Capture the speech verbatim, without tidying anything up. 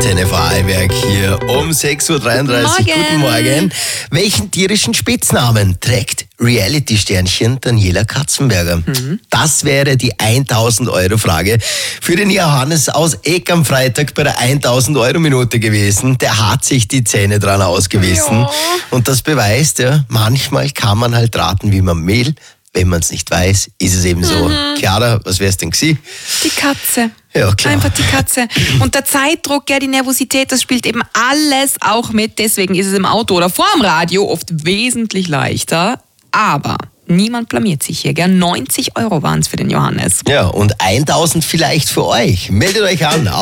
Antenne Vorarlberg hier um sechs Uhr dreiunddreißig. Morgen. Guten Morgen. Welchen tierischen Spitznamen trägt Reality-Sternchen Daniela Katzenberger? Mhm. Das wäre die tausend Euro Frage für den Johannes aus Eck am Freitag bei der tausend Euro Minute gewesen. Der hat sich die Zähne dran ausgewissen. Ja. Und das beweist, ja, manchmal kann man halt raten, wie man Mehl. Wenn man es nicht weiß, ist es eben so. Mhm. Chiara, was wär's denn gewesen? Die Katze. Ja, klar. Einfach die Katze. Und der Zeitdruck, ja, die Nervosität, das spielt eben alles auch mit. Deswegen ist es im Auto oder vorm Radio oft wesentlich leichter. Aber niemand blamiert sich hier. Gern neunzig Euro waren es für den Johannes. Ja, und tausend vielleicht für euch. Meldet euch an.